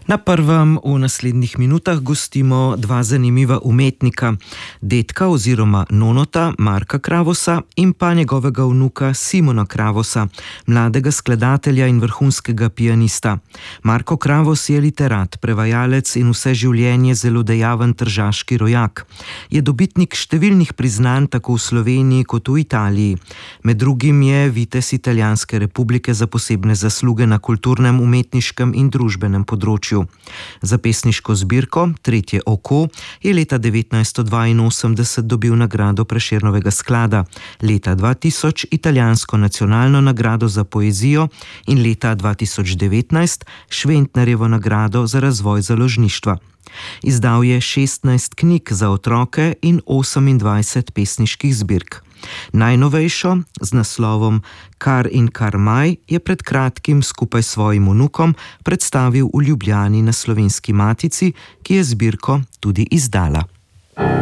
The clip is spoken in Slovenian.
Na prvem v naslednjih minutah gostimo dva zanimiva umetnika, dedka oziroma nonota Marka Kravosa in pa njegovega vnuka Simona Kravosa, mladega skladatelja in vrhunskega pianista. Marko Kravos je literat, prevajalec in vse življenje zelo dejaven tržaški rojak. Je dobitnik številnih priznanj tako v Sloveniji kot v Italiji. Med drugim je vitez Italijanske republike za posebne zasluge na kulturnem, umetniškem in družbenem področju. Za pesniško zbirko Tretje oko je leta 1982 dobil nagrado Prešernovega sklada, leta 2000 italijansko nacionalno nagrado za poezijo in leta 2019 Šventnerjevo nagrado za razvoj založništva. Izdal je 16 knjig za otroke in 28 pesniških zbirk. Najnovejšo, z naslovom Kar in kar maj, je pred kratkim skupaj s svojim vnukom predstavil v Ljubljani na Slovenski matici, ki je zbirko tudi izdala.